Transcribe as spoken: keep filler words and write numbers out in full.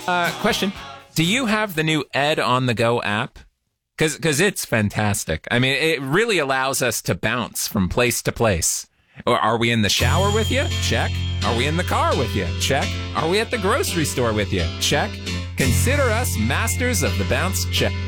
Uh, question. Do you have the new Ed on the Go app? Because because it's fantastic. I mean, it really allows us to bounce from place to place. Or are we in the shower with you? Check. Are we in the car with you? Check. Are we at the grocery store with you? Check. Consider us masters of the bounce check.